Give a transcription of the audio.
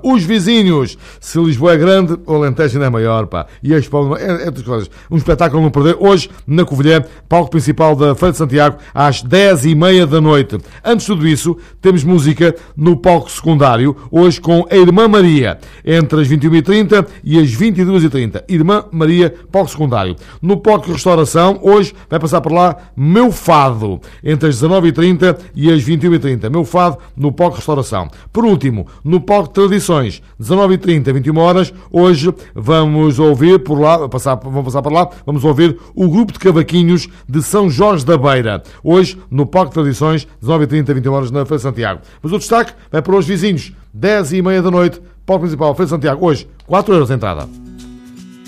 Os Vizinhos. Se Lisboa é grande, o Alentejo ainda é maior, pá. E a Expo é outras coisas. Um espetáculo não perder. Hoje, na Covilhã, palco principal da Feira de Santiago, às 10h30 da noite. Antes de tudo isso, temos música no palco secundário, hoje com a Irmã Maria, entre as 21h30 e as 22h30. Irmã Maria, palco secundário. No palco Restauração, hoje vai passar por lá Meu Fado, entre as 19h30 e as 21h30. Meu Fado no palco Restauração. Por último, no palco Tradições, 19h30, 21h, hoje vamos ouvir por lá, vamos passar por lá, vamos ouvir o grupo de cavaquinhos de São Jorge da Beira. Hoje, no palco Tradições, 19h30, 21h na Feira de Santiago. Mas o destaque vai para os Vizinhos, 10h30 da noite, palco principal, Feira de Santiago. Hoje, 4€ a entrada.